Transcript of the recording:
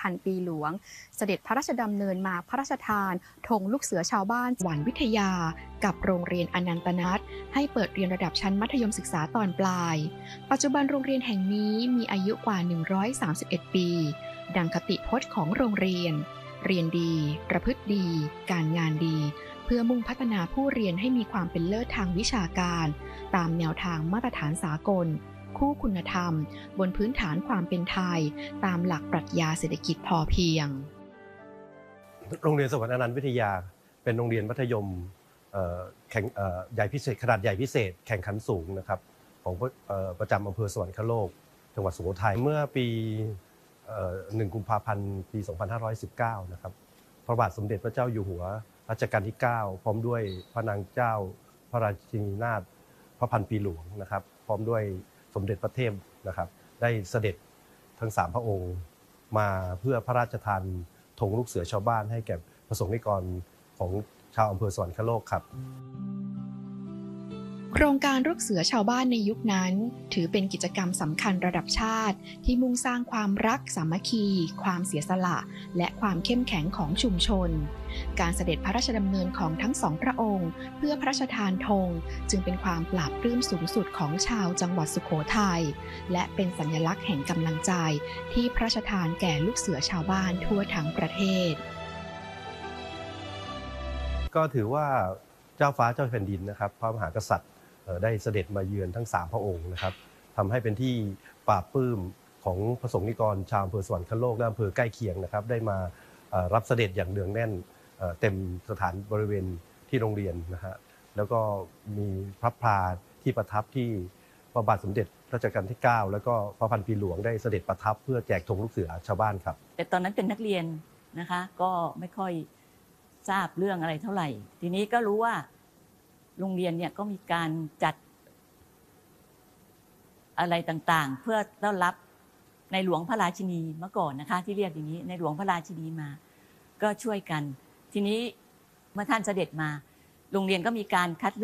พันปีหลวงเสด็จพระราชดำเนินมาพระราชทานธงลูกเสือชาวบ้านหวานวิทยากับโรงเรียนอนันตนัทให้เปิดเรียนระดับชั้นมัธยมศึกษาตอนปลายปัจจุบันโรงเรียนแห่งนี้มีอายุกว่า131ปีดังคติพจน์ของโรงเรียนเรียนดีประพฤติดีการงานดีเพื่อมุ่งพัฒนาผู้เรียนให้มีความเป็นเลิศทางวิชาการตามแนวทางมาตรฐานสากลคู่คุณธรรมบนพื้นฐานความเป็นไทยตามหลักปรัชญาเศรษฐกิจพอเพียงโรงเรียนสวรรค์อนันต์วิทยาเป็นโรงเรียนมัธยมใหญ่พิเศษขนาดใหญ่พิเศษแข่งขันสูงนะครับของประจำอำเภอสวรรคโลกจังหวัดสุโขทัยเมื่อปี1 กุมภาพันธ์ปี 2519 นะครับพระบาทสมเด็จพระเจ้าอยู่หัวรัชกาลที่ 9 พร้อมด้วยพระนางเจ้าพระราชินีนาถพระพันปีหลวงนะครับพร้อมด้วยสมเด็จพระเทพนะครับได้เสด็จทั้ง3พระองค์มาเพื่อพระราชทานธงลูกเสือชาวบ้านให้แก่ประสงค์นิกรของชาวอำเภอสวรรคโลกครับโครงการลูกเสือชาวบ้านในยุคนั้นถือเป็นกิจกรรมสำคัญระดับชาติที่มุ่งสร้างความรักสามัคคีความเสียสละและความเข้มแข็งของชุมชนการเสด็จพระราชดำเนินของทั้งสองพระองค์เพื่อพระราชทานธงจึงเป็นความปราบปลื้มสูงสุดของชาวจังหวัดสุโขทัยและเป็นสัญลักษณ์แห่งกำลังใจที่พระราชทานแก่ลูกเสือชาวบ้านทั่วทั้งประเทศก็ถือว่าเจ้าฟ้าเจ้าแผ่นดินนะครับพระมหากษัตริย์ได้เสด็จมาเยือนทั้ง3พระองค์นะครับทำให้เป็นที่ปราบปลื้มของประสงค์นิกรชาวอำเภอสวรรคโลกและอำเภอใกล้เคียงนะครับได้มารับเสด็จอย่างเนืองแน่นเต็มสถานบริเวณที่โรงเรียนนะฮะแล้วก็มีพระพลาที่ประทับที่พระบาทสมเด็จรัชกาลที่ 9 แล้วก็พระพันปีหลวงได้เสด็จประทับเพื่อแจกธงลูกเสือชาวบ้านครับแต่ตอนนั้นเป็นนักเรียนนะคะก็ไม่ค่อยทราบเรื่องอะไรเท่าไหร่ทีนี้ก็รู้ว่าโรงเรียนเนี่ยก็มีการจัดอะไรต่างๆเพื่อต้อนรับในหลวงพระราชินีเมื่อก่อนนะคะที่เรียกอย่างนี้ในหลวงพระราชินีมาก็ช่วยกันทีนี้เมื่อท่านเสด็จมาโรงเรียนก็มีการคัด